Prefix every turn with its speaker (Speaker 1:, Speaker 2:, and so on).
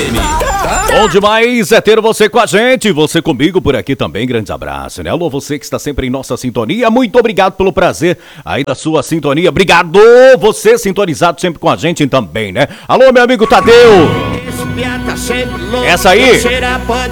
Speaker 1: Bom demais é ter você com a gente, você comigo por aqui também, grande abraço, né? Alô, você que está sempre em nossa sintonia, muito obrigado pelo prazer aí da sua sintonia, obrigado, você sintonizado sempre com a gente também, né? Alô, meu amigo Tadeu, essa aí